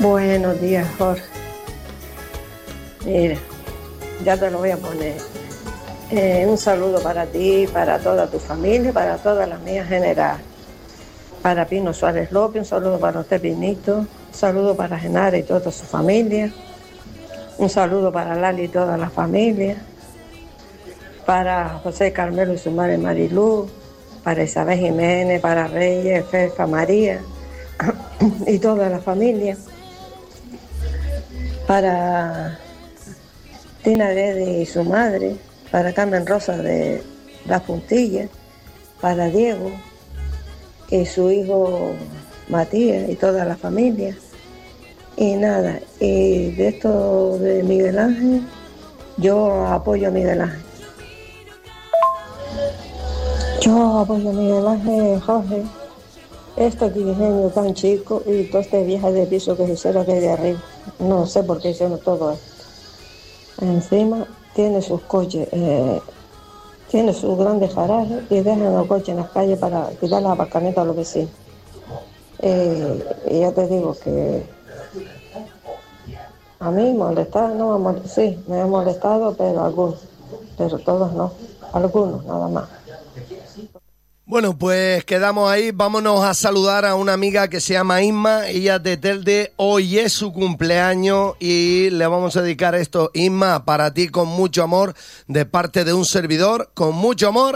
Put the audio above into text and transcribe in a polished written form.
Buenos días, Jorge. Mira, ya te lo voy a poner. Un saludo para ti, para toda tu familia, para toda la mía general. Para Pino Suárez López, un saludo para usted, Pinito. Un saludo para Genara y toda su familia. Un saludo para Lali y toda la familia. Para José Carmelo y su madre Marilú. Para Isabel Jiménez, para Reyes, Fefa, María y toda la familia. Para Tina Dede y su madre, para Carmen Rosa de Las Puntillas, para Diego y su hijo Matías y toda la familia. Y nada, y de esto de Miguel Ángel, yo apoyo a Miguel Ángel. Yo apoyo a Miguel Ángel, Jorge. Este dirigeño tan chico y todo este viaje de piso que se hicieron aquí de arriba. No sé por qué hicieron todo esto. Encima tiene sus coches, tiene sus grandes garajes y dejan los coches en las calles para quitar las aparcamientos a los vecinos. Y ya te digo que a mí molestar, no, sí, me ha molestado, pero algunos, pero todos no, algunos nada más. Bueno, pues quedamos ahí. Vámonos a saludar a una amiga que se llama Inma. Ella es de Telde. Hoy es su cumpleaños y le vamos a dedicar esto, Inma, para ti con mucho amor, de parte de un servidor, con mucho amor.